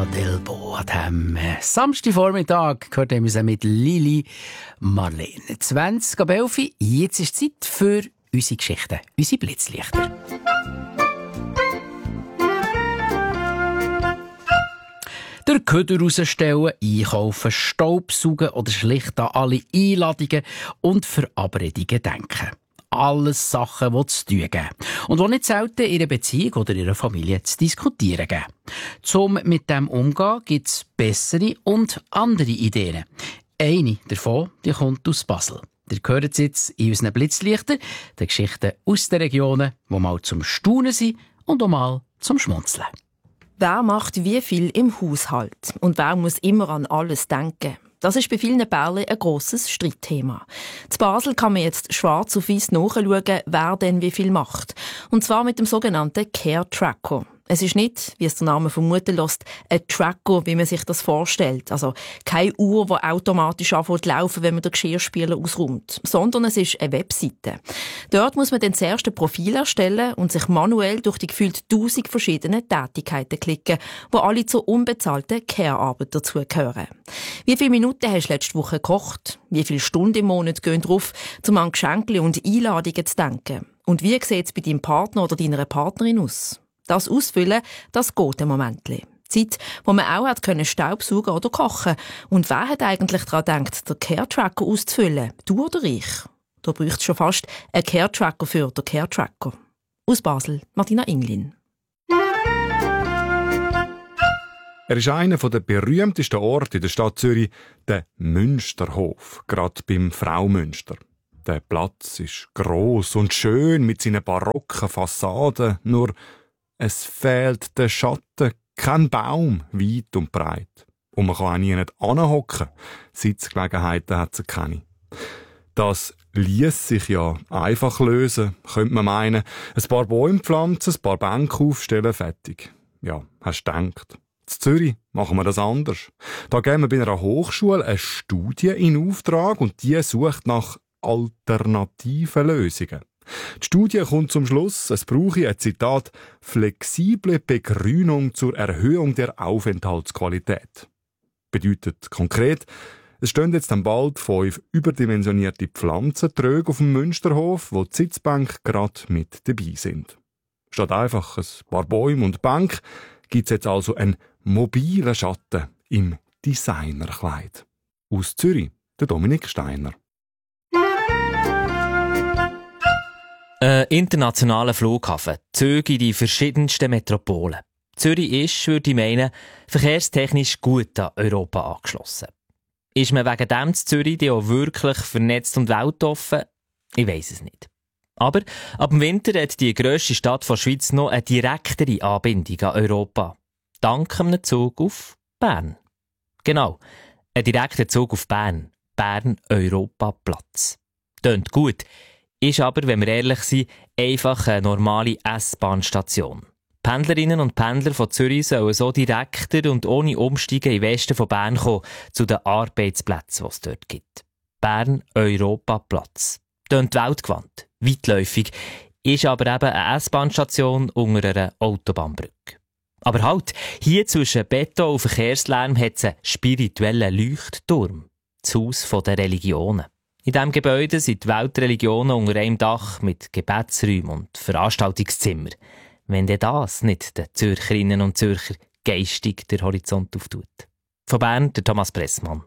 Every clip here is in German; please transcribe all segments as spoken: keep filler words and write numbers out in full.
Casa del Boadem. Samstagvormittag gehört wir mit Lili Marlene. zwanzig ab elf. Jetzt ist Zeit für unsere Geschichten, unsere Blitzlichter. Der Köder rausstellen, einkaufen, Staubsaugen oder schlicht an alle Einladungen und Verabredungen denken. Alles Sachen, die zu tun geben und die nicht selten in einer Beziehung oder in einer Familie zu diskutieren geben. Zum mit dem umgehen gibt es bessere und andere Ideen. Eine davon die kommt aus Basel. Ihr hört sie jetzt in unseren Blitzlichtern, den Geschichten aus den Regionen, die mal zum Staunen sind und auch mal zum Schmunzeln. Wer macht wie viel im Haushalt? Und wer muss immer an alles denken? Das ist bei vielen Bärlen ein grosses Streitthema. In Basel kann man jetzt schwarz auf weiss nachschauen, wer denn wie viel macht. Und zwar mit dem sogenannten Care Tracker. Es ist nicht, wie es der Name vermuten lässt, ein Tracker, wie man sich das vorstellt. Also keine Uhr, die automatisch anfängt zu laufen, wenn man den Geschirrspüler ausräumt. Sondern es ist eine Webseite. Dort muss man dann das erste Profil erstellen und sich manuell durch die gefühlt tausend verschiedenen Tätigkeiten klicken, die alle zur unbezahlten Care-Arbeit dazugehören. Wie viele Minuten hast du letzte Woche gekocht? Wie viele Stunden im Monat gehen drauf, um an Geschenke und Einladungen zu denken? Und wie sieht es bei deinem Partner oder deiner Partnerin aus? Das Ausfüllen, das geht ein Momentchen. Zeit, wo man auch hat können Staubsaugen oder kochen. Und wer hat eigentlich daran gedacht, den Care-Tracker auszufüllen? Du oder ich? Da braucht es schon fast einen Care-Tracker für den Care-Tracker. Aus Basel, Martina Inglin. Er ist einer der berühmtesten Orte in der Stadt Zürich, der Münsterhof, gerade beim Frau Münster. Der Platz ist gross und schön mit seinen barocken Fassaden, nur es fehlt der Schatten, kein Baum, weit und breit. Und man kann auch nie nicht anhocken. Sitzgelegenheiten hat es keine. Das ließ sich ja einfach lösen, könnte man meinen. Ein paar Bäume pflanzen, ein paar Bänke aufstellen, fertig. Ja, hast du gedacht. In Zürich machen wir das anders. Da geben wir bei einer Hochschule eine Studie in Auftrag und die sucht nach alternativen Lösungen. Die Studie kommt zum Schluss, es brauche ein Zitat, flexible Begrünung zur Erhöhung der Aufenthaltsqualität. Bedeutet konkret, es stehen jetzt dann bald fünf überdimensionierte Pflanzentröge auf dem Münsterhof, wo die Sitzbänke gerade mit dabei sind. Statt einfach ein paar Bäume und Bänke gibt es jetzt also einen mobilen Schatten im Designerkleid. Aus Zürich, der Dominik Steiner. Ein internationaler Flughafen, Züge in die verschiedensten Metropolen. Zürich ist, würde ich meinen, verkehrstechnisch gut an Europa angeschlossen. Ist man wegen dem in Zürich auch wirklich vernetzt und weltoffen? Ich weiss es nicht. Aber ab dem Winter hat die grösste Stadt der Schweiz noch eine direktere Anbindung an Europa. Dank einem Zug auf Bern. Genau, ein direkter Zug auf Bern. Bern-Europa-Platz. Tönt gut. Ist aber, wenn wir ehrlich sind, einfach eine normale S-Bahn-Station. Pendlerinnen und Pendler von Zürich sollen so direkter und ohne Umsteigen im Westen von Bern kommen zu den Arbeitsplätzen, die es dort gibt. Bern-Europa-Platz. Tönt weltgewandt, weitläufig, ist aber eben eine S-Bahn-Station unter einer Autobahnbrücke. Aber halt, hier zwischen Beton und Verkehrslärm hat es einen spirituellen Leuchtturm. Das Haus der Religionen. In diesem Gebäude sind die Weltreligionen unter einem Dach mit Gebetsräumen und Veranstaltungszimmern. Wenn denn das nicht den Zürcherinnen und Zürcher geistig den Horizont auftut. Von Bern, der Thomas Pressmann.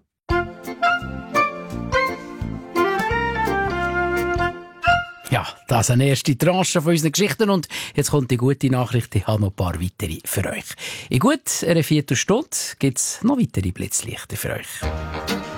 Ja, das ist eine erste Tranche von unseren Geschichten und jetzt kommt die gute Nachricht, ich habe noch ein paar weitere für euch. In gut einer Viertelstunde gibt es noch weitere Blitzlichter für euch.